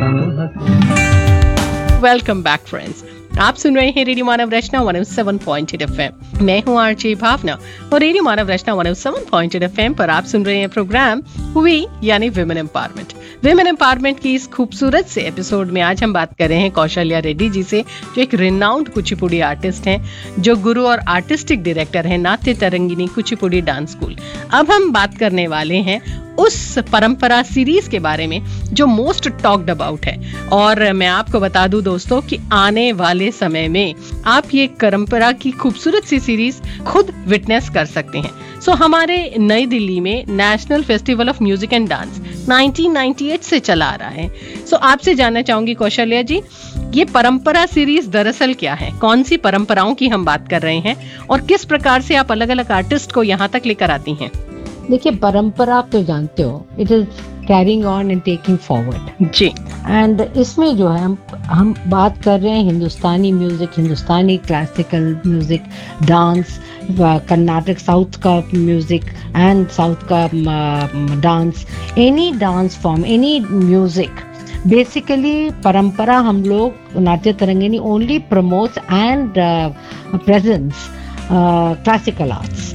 Welcome back friends, आप सुन रहे हैं रेडियो मानव रचना 107.8 FM। मैं हूं आरजे भावना और रेडियो मानव रचना 107.8 FM पर आप सुन रहे हैं प्रोग्राम वी यानी विमेन एम्पावरमेंट। विमेन एम्पावरमेंट की इस खूबसूरत से एपिसोड में आज हम बात कर रहे हैं कौशल्या रेड्डी जी से, जो एक रिनाउंड कुचिपुड़ी आर्टिस्ट हैं, जो गुरु और आर्टिस्टिक डायरेक्टर हैं नाट्य तरंगिनी कुचिपुड़ी डांस स्कूल। अब हम बात करने वाले हैं उस परंपरा सीरीज के बारे में जो मोस्ट टॉक्ड अबाउट है। और मैं आपको बता दूं दोस्तों कि आने वाले समय में आप ये परंपरा की खूबसूरत सी सीरीज खुद विटनेस कर सकते हैं। सो हमारे नई दिल्ली में national festival of music and dance 1998 से चला आ रहा है। सो आपसे जानना चाहूंगी कौशल्या जी, ये परंपरा सीरीज दरअसल क्या है? कौन सी परंपराओं की हम बात कर रहे हैं और किस प्रकार से आप अलग अलग आर्टिस्ट को यहाँ तक लेकर आती हैं? देखिए, परंपरा आप तो जानते हो, it is carrying on and taking forward ji. And इसमें जो है हम बात कर रहे हैं हिंदुस्तानी म्यूजिक, हिंदुस्तानी classical music, dance, Karnataka south का म्यूजिक एंड साउथ का dance, any dance form, any music. Basically परंपरा हम लोग नाट्य Tarangini only promotes and presents classical arts.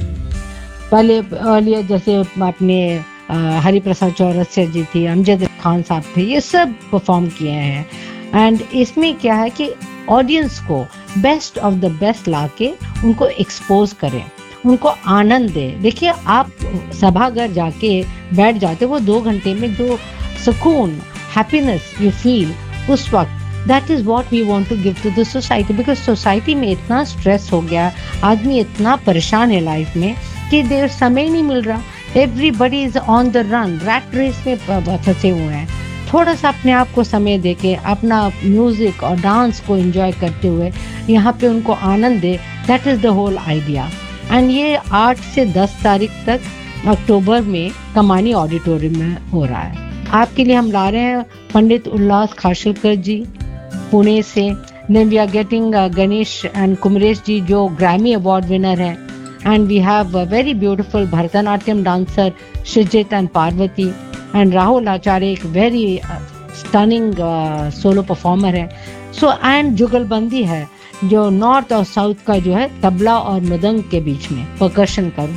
पहले अर्लियर जैसे अपने हरिप्रसाद चौरसिया जी थी, अमजद खान साहब थे, ये सब परफॉर्म किए हैं। एंड इसमें क्या है कि ऑडियंस को बेस्ट ऑफ द बेस्ट लाके उनको एक्सपोज करें, उनको आनंद दें। देखिए, आप सभागार जाके बैठ जाते हो, वो 2 घंटे में जो सुकून, हैप्पीनेस यू फील उस वक्त, that is what we want to give to the society. Because society में इतना स्ट्रेस हो गया, आदमी इतना परेशान है लाइफ में कि देर समय नहीं मिल रहा। Everybody is on the run, rat race में फंसे हुए हैं। थोड़ा सा अपने आप को समय देके अपना म्यूजिक और डांस को एंजॉय करते हुए यहाँ पे उनको आनंद दे, that is the whole idea. And ये 8 से 10 तारीख तक अक्टूबर में कमानी ऑडिटोरियम में हो रहा है। आपके लिए हम ला रहे हैं पंडित उल्लास खाशिलकर जी पुणे से। Then we are getting Ganesh and Kumaresh जी जो ग्रैमी अवार्ड विनर हैं। And we have a very beautiful Bharatanatyam dancer Shrijit and Parvati, and Rahul Acharya एक very stunning solo performer है। So and जुगलबंदी है जो नॉर्थ और साउथ का जो है तबला और मृदंग के बीच में परकशन का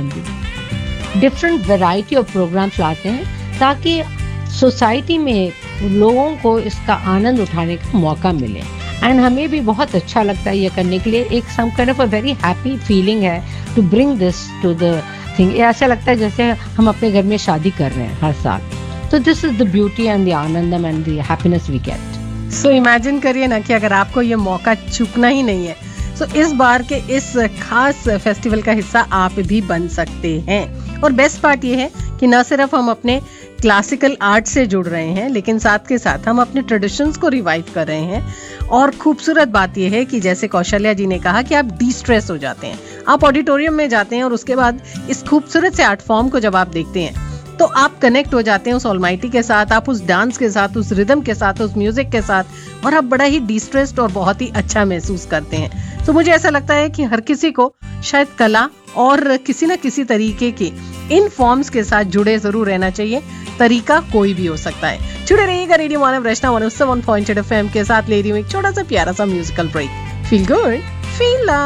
जुगलबंदी। डिफरेंट वैरायटी ऑफ प्रोग्राम्स लाते हैं ताकि सोसाइटी में लोगों को इसका आनंद उठाने का मौका मिले। एंड हमें भी बहुत अच्छा लगता है ये करने के लिए। एक some kind of a very happy feeling है to bring this to the thing. ऐसा लगता है जैसे हम अपने घर में शादी कर रहे हैं हर साल। तो this is the beauty and the Anandam and the happiness we get. So imagine करिए ना कि अगर आपको ये मौका चूकना ही नहीं है, सो इस बार के इस खास फेस्टिवल का हिस्सा आप भी बन सकते हैं। और बेस्ट पार्ट ये है कि न सिर्फ हम अपने क्लासिकल आर्ट से जुड़ रहे हैं, लेकिन साथ के साथ हम अपने ट्रेडिशंस को रिवाइव कर रहे हैं। और खूबसूरत बात यह है कि जैसे कौशल्या जी ने कहा कि आप डिस्ट्रेस हो जाते हैं, आप ऑडिटोरियम में जाते हैं और उसके बाद इस खूबसूरत से आर्ट फॉर्म को जब आप देखते हैं तो आप कनेक्ट हो जाते हैं उस ऑलमाइटी के साथ, आप उस डांस के साथ, उस रिदम के साथ, उस म्यूजिक के साथ, और आप बड़ा ही डिस्ट्रेस्ड और बहुत ही अच्छा महसूस करते हैं। तो मुझे ऐसा लगता है कि हर किसी को शायद कला और किसी न किसी तरीके के इन फॉर्म्स के साथ जुड़े जरूर रहना चाहिए। तरीका कोई भी हो सकता है। जुड़े रहिएगा रेडियो मानव रचना 107.8 FM के साथ। ले रही हूँ एक छोटा सा प्यारा सा musical break. Feel good, feel love.